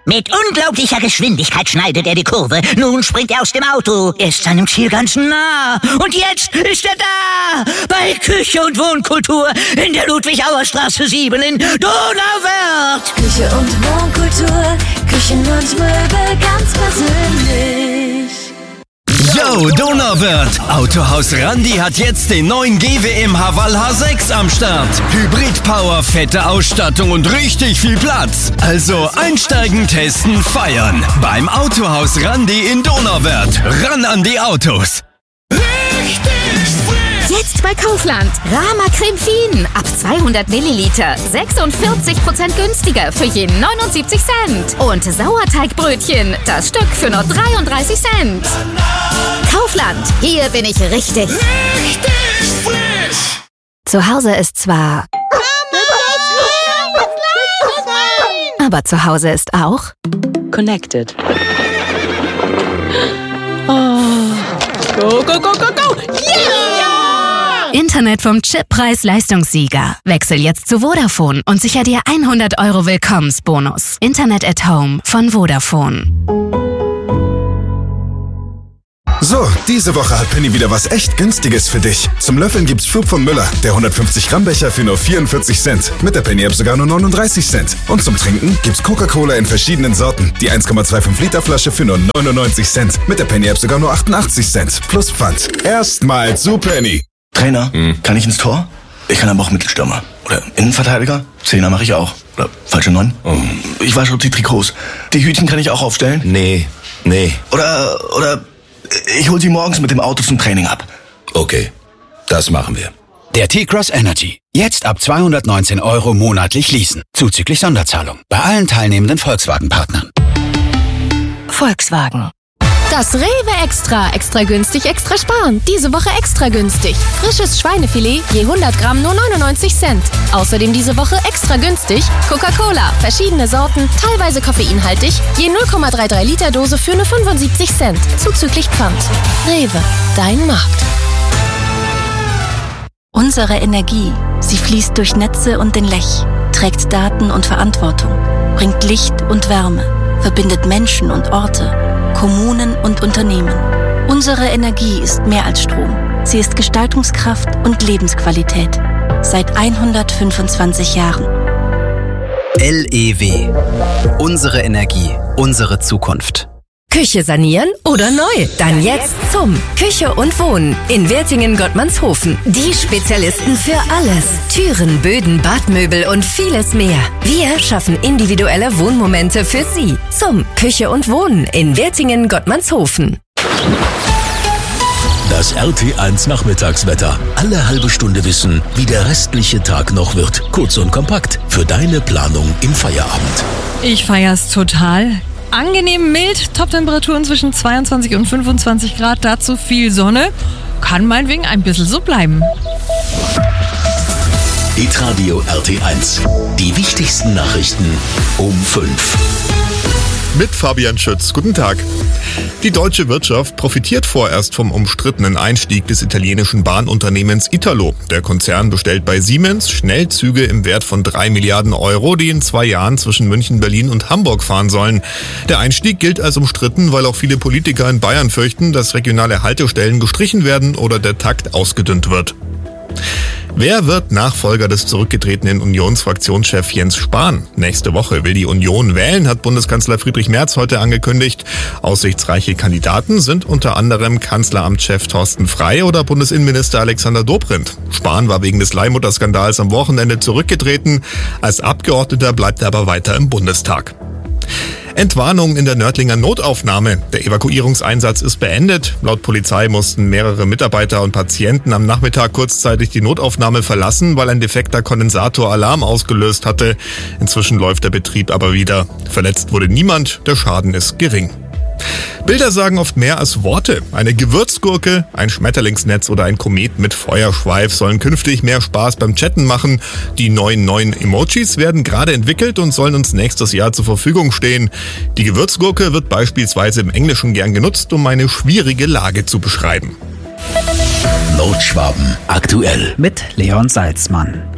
Mit unglaublicher Geschwindigkeit schneidet er die Kurve. Nun springt er aus dem Auto. Er ist seinem Ziel ganz nah. Und jetzt ist er da. Bei Küche und Wohnkultur in der Ludwig-Auer-Straße 7 in Donauwörth. Küche und Wohnkultur, Küchen und Möbel ganz persönlich. Yo, Donauwörth! Autohaus Randi hat jetzt den neuen GWM Haval H6 am Start. Hybrid-Power, fette Ausstattung und richtig viel Platz. Also einsteigen, testen, feiern. Beim Autohaus Randi in Donauwörth. Ran an die Autos! Jetzt bei Kaufland. Rama Creme Fien. Ab 200 Milliliter. 46% günstiger für je 79 Cent. Und Sauerteigbrötchen. Das Stück für nur 33 Cent. Kaufland. Hier bin ich richtig. Richtig frisch. Zu Hause ist zwar... aber zu Hause ist auch... Connected. Oh. Go, go, go, go, go. Yeah! Internet vom Chip-Preis-Leistungssieger. Wechsel jetzt zu Vodafone und sicher dir 100 € Willkommensbonus. Internet at Home von Vodafone. So, diese Woche hat Penny wieder was echt Günstiges für dich. Zum Löffeln gibt's Flug von Müller, der 150 Gramm Becher für nur 44 Cent. Mit der Penny-App sogar nur 39 Cent. Und zum Trinken gibt's Coca-Cola in verschiedenen Sorten. Die 1,25 Liter Flasche für nur 99 Cent. Mit der Penny-App sogar nur 88 Cent. Plus Pfand. Erstmal zu Penny. Trainer, kann ich ins Tor? Ich kann aber auch Mittelstürmer. Oder Innenverteidiger? Zehner mache ich auch. Oder falsche 9? Ich wasche die Trikots. Die Hütchen kann ich auch aufstellen? Nee. Oder ich hol sie morgens mit dem Auto zum Training ab. Okay, das machen wir. Der T-Cross Energy. Jetzt ab 219 € monatlich leasen. Zuzüglich Sonderzahlung. Bei allen teilnehmenden Volkswagen-Partnern. Volkswagen. Das Rewe Extra. Extra günstig, extra sparen. Diese Woche extra günstig. Frisches Schweinefilet je 100 Gramm nur 99 Cent. Außerdem diese Woche extra günstig Coca-Cola. Verschiedene Sorten, teilweise koffeinhaltig. Je 0,33 Liter Dose für nur 75 Cent. Zuzüglich Pfand. Rewe. Dein Markt. Unsere Energie. Sie fließt durch Netze und den Lech. Trägt Daten und Verantwortung. Bringt Licht und Wärme. Verbindet Menschen und Orte. Kommunen und Unternehmen. Unsere Energie ist mehr als Strom. Sie ist Gestaltungskraft und Lebensqualität. Seit 125 Jahren. LEW. Unsere Energie, unsere Zukunft. Küche sanieren oder neu? Dann jetzt zum Küche und Wohnen in Wertingen-Gottmannshofen. Die Spezialisten für alles. Türen, Böden, Badmöbel und vieles mehr. Wir schaffen individuelle Wohnmomente für Sie. Zum Küche und Wohnen in Wertingen-Gottmannshofen. Das RT1 Nachmittagswetter. Alle halbe Stunde wissen, wie der restliche Tag noch wird. Kurz und kompakt für deine Planung im Feierabend. Ich feier's total. Angenehm mild, Toptemperaturen zwischen 22 und 25 Grad, dazu viel Sonne. Kann meinetwegen ein bisschen so bleiben. Hitradio RT1. Die wichtigsten Nachrichten um 5. Mit Fabian Schütz. Guten Tag. Die deutsche Wirtschaft profitiert vorerst vom umstrittenen Einstieg des italienischen Bahnunternehmens Italo. Der Konzern bestellt bei Siemens Schnellzüge im Wert von 3 Milliarden €, die in 2 Jahren zwischen München, Berlin und Hamburg fahren sollen. Der Einstieg gilt als umstritten, weil auch viele Politiker in Bayern fürchten, dass regionale Haltestellen gestrichen werden oder der Takt ausgedünnt wird. Wer wird Nachfolger des zurückgetretenen Unionsfraktionschef Jens Spahn? Nächste Woche will die Union wählen, hat Bundeskanzler Friedrich Merz heute angekündigt. Aussichtsreiche Kandidaten sind unter anderem Kanzleramtschef Thorsten Frey oder Bundesinnenminister Alexander Dobrindt. Spahn war wegen des Leihmutterskandals am Wochenende zurückgetreten. Als Abgeordneter bleibt er aber weiter im Bundestag. Entwarnung in der Nördlinger Notaufnahme. Der Evakuierungseinsatz ist beendet. Laut Polizei mussten mehrere Mitarbeiter und Patienten am Nachmittag kurzzeitig die Notaufnahme verlassen, weil ein defekter Kondensator Alarm ausgelöst hatte. Inzwischen läuft der Betrieb aber wieder. Verletzt wurde niemand, der Schaden ist gering. Bilder sagen oft mehr als Worte. Eine Gewürzgurke, ein Schmetterlingsnetz oder ein Komet mit Feuerschweif sollen künftig mehr Spaß beim Chatten machen. Die neuen Emojis werden gerade entwickelt und sollen uns nächstes Jahr zur Verfügung stehen. Die Gewürzgurke wird beispielsweise im Englischen gern genutzt, um eine schwierige Lage zu beschreiben. Nordschwaben aktuell mit Leon Salzmann.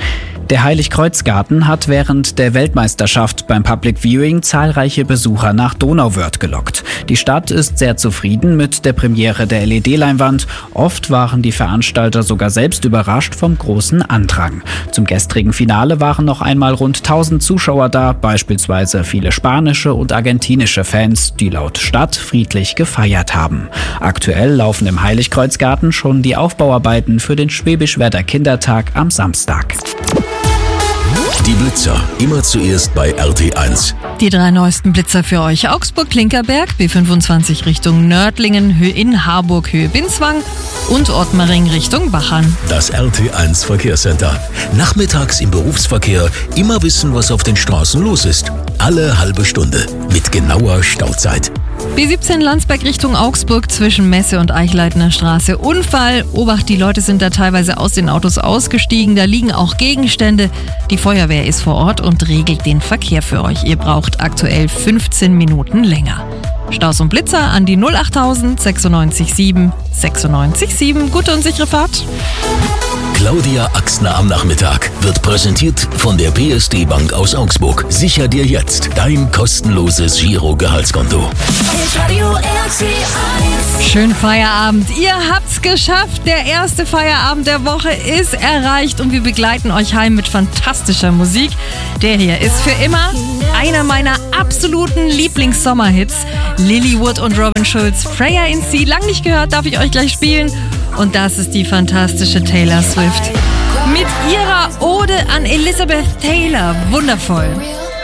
Der Heiligkreuzgarten hat während der Weltmeisterschaft beim Public Viewing zahlreiche Besucher nach Donauwörth gelockt. Die Stadt ist sehr zufrieden mit der Premiere der LED-Leinwand. Oft waren die Veranstalter sogar selbst überrascht vom großen Andrang. Zum gestrigen Finale waren noch einmal rund 1000 Zuschauer da, beispielsweise viele spanische und argentinische Fans, die laut Stadt friedlich gefeiert haben. Aktuell laufen im Heiligkreuzgarten schon die Aufbauarbeiten für den Schwäbisch-Werder Kindertag am Samstag. Die Blitzer, immer zuerst bei RT1. Die 3 neuesten Blitzer für euch. Augsburg-Klinkerberg, B25 Richtung Nördlingen, in Harburg, Höhe Binswang und Ottmaring Richtung Bachern. Das RT1 Verkehrscenter. Nachmittags im Berufsverkehr immer wissen, was auf den Straßen los ist. Alle halbe Stunde mit genauer Stauzeit. B17 Landsberg Richtung Augsburg zwischen Messe und Eichleitner Straße. Unfall. Obacht, die Leute sind da teilweise aus den Autos ausgestiegen. Da liegen auch Gegenstände. Die Feuerwehr ist vor Ort und regelt den Verkehr für euch. Ihr braucht aktuell 15 Minuten länger. Staus und Blitzer an die 08000 96 7 96 7. Gute und sichere Fahrt. Claudia Axner am Nachmittag wird präsentiert von der PSD Bank aus Augsburg. Sicher dir jetzt dein kostenloses Giro-Gehaltskonto. Schönen Feierabend. Ihr habt's geschafft. Der erste Feierabend der Woche ist erreicht und wir begleiten euch heim mit fantastischer Musik. Der hier ist für immer einer meiner absoluten Lieblings-Sommerhits. Lilywood und Robin Schulz, Freya in Sea. Lang nicht gehört, darf ich euch gleich spielen. Und das ist die fantastische Taylor Swift. Mit ihrer Ode an Elizabeth Taylor. Wundervoll.